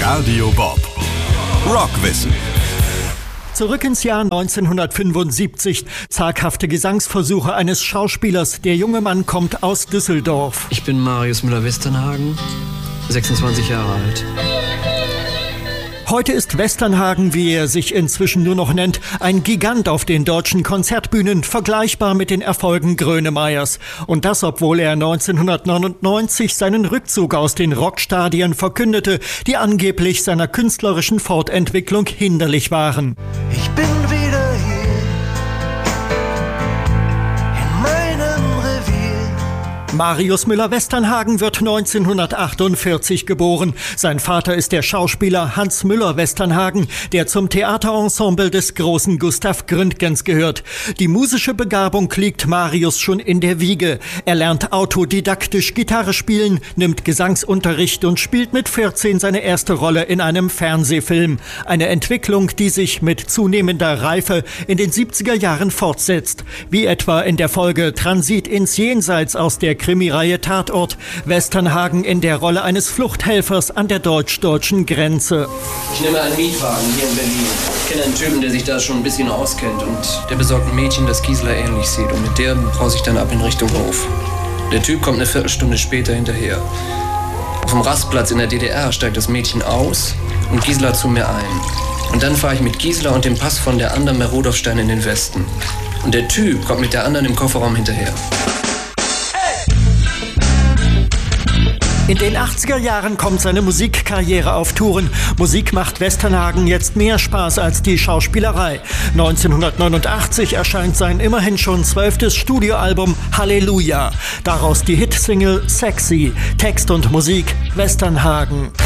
Radio Bob. Rockwissen. Zurück ins Jahr 1975. Zaghafte Gesangsversuche eines Schauspielers. Der junge Mann kommt aus Düsseldorf. Ich bin Marius Müller-Westernhagen, 26 Jahre alt. Heute ist Westernhagen, wie er sich inzwischen nur noch nennt, ein Gigant auf den deutschen Konzertbühnen, vergleichbar mit den Erfolgen Grönemeyers. Und das, obwohl er 1999 seinen Rückzug aus den Rockstadien verkündete, die angeblich seiner künstlerischen Fortentwicklung hinderlich waren. Ich bin wieder hier in meinem Revier. Marius Müller-Westernhagen wird 1948 geboren. Sein Vater ist der Schauspieler Hans Müller-Westernhagen, der zum Theaterensemble des großen Gustav Gründgens gehört. Die musische Begabung liegt Marius schon in der Wiege. Er lernt autodidaktisch Gitarre spielen, nimmt Gesangsunterricht und spielt mit 14 seine erste Rolle in einem Fernsehfilm. Eine Entwicklung, die sich mit zunehmender Reife in den 70er Jahren fortsetzt. Wie etwa in der Folge Transit ins Jenseits aus der Krimireihe Tatort. Westernhagen in der Rolle eines Fluchthelfers an der deutsch-deutschen Grenze. Ich nehme einen Mietwagen hier in Berlin. Ich kenne einen Typen, der sich da schon ein bisschen auskennt und der besorgt ein Mädchen, das Gisela ähnlich sieht. Und mit der brause ich dann ab in Richtung Hof. Der Typ kommt eine Viertelstunde später hinterher. Auf dem Rastplatz in der DDR steigt das Mädchen aus und Gisela zu mir ein. Und dann fahre ich mit Gisela und dem Pass von der anderen Merodowstein in den Westen. Und der Typ kommt mit der anderen im Kofferraum hinterher. In den 80er Jahren kommt seine Musikkarriere auf Touren. Musik macht Westernhagen jetzt mehr Spaß als die Schauspielerei. 1989 erscheint sein immerhin schon 12. Studioalbum Halleluja. Daraus die Hitsingle Sexy. Text und Musik Westernhagen.